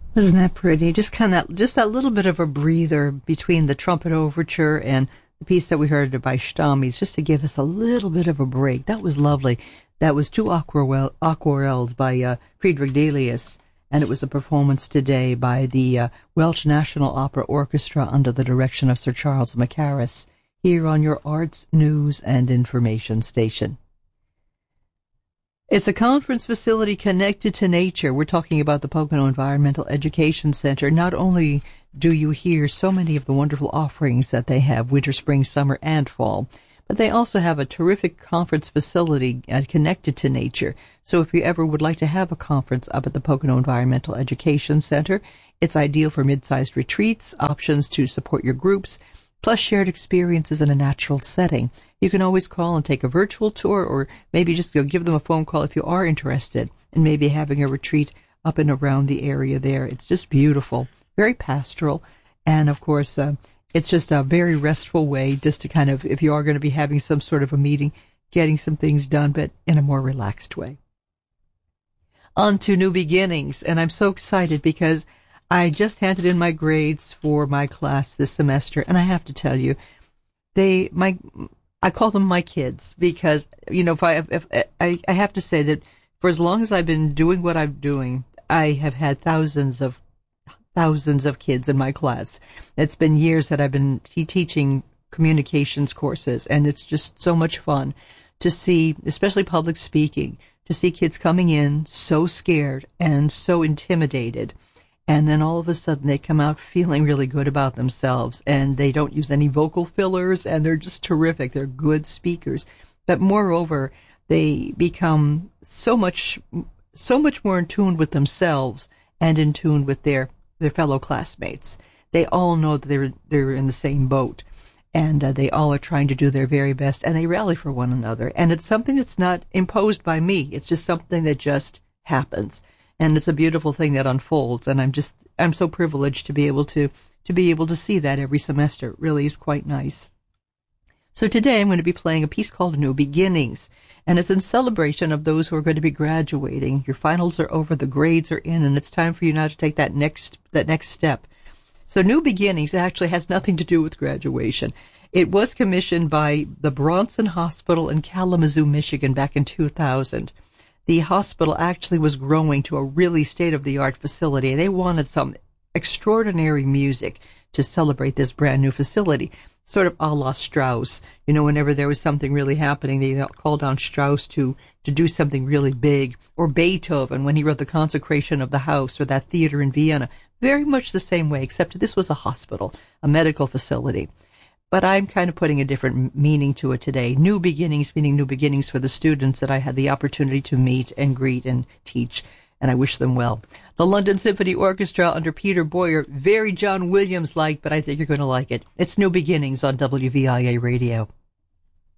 Isn't that pretty? Just that little bit of a breather between the trumpet overture and the piece that we heard by Stammis, just to give us a little bit of a break. That was lovely. That was two aquarelles by Friedrich Delius, and it was a performance today by the Welsh National Opera Orchestra under the direction of Sir Charles Mackerras, here on your Arts, News, and Information station. It's a conference facility connected to nature. We're talking about the Pocono Environmental Education Center. Not only do you hear so many of the wonderful offerings that they have, winter, spring, summer, and fall, but they also have a terrific conference facility connected to nature. So if you ever would like to have a conference up at the Pocono Environmental Education Center, it's ideal for mid-sized retreats, options to support your groups, plus shared experiences in a natural setting. You can always call and take a virtual tour, or maybe just go give them a phone call if you are interested in maybe having a retreat up and around the area there. It's just beautiful, very pastoral, and of course, it's just a very restful way just to kind of, if you are going to be having some sort of a meeting, getting some things done, but in a more relaxed way. On to New Beginnings, and I'm so excited because I just handed in my grades for my class this semester, and I have to tell you, I call them my kids because, you know, I have to say that for as long as I've been doing what I'm doing, I have had thousands of kids in my class. It's been years that I've been teaching communications courses, and it's just so much fun to see, especially public speaking, to see kids coming in so scared and so intimidated. And then all of a sudden they come out feeling really good about themselves, and they don't use any vocal fillers, and they're just terrific. They're good speakers. But moreover, they become so much more in tune with themselves and in tune with their fellow classmates. They all know that they're in the same boat, and they all are trying to do their very best, and they rally for one another. And it's something that's not imposed by me. It's just something that just happens. And it's a beautiful thing that unfolds, and I'm so privileged to be able to see that every semester. It really is quite nice. So today I'm going to be playing a piece called New Beginnings, and it's in celebration of those who are going to be graduating. Your finals are over, the grades are in, and it's time for you now to take that next step. So New Beginnings actually has nothing to do with graduation. It was commissioned by the Bronson Hospital in Kalamazoo, Michigan back in 2000. The hospital actually was growing to a really state-of-the-art facility, and they wanted some extraordinary music to celebrate this brand new facility, sort of a la Strauss. You know, whenever there was something really happening, they called on Strauss to do something really big, or Beethoven when he wrote the Consecration of the House, or that theater in Vienna. Very much the same way, except this was a hospital, a medical facility. But I'm kind of putting a different meaning to it today. New beginnings, meaning new beginnings for the students that I had the opportunity to meet and greet and teach, and I wish them well. The London Symphony Orchestra under Peter Boyer, very John Williams-like, but I think you're going to like it. It's New Beginnings on WVIA Radio.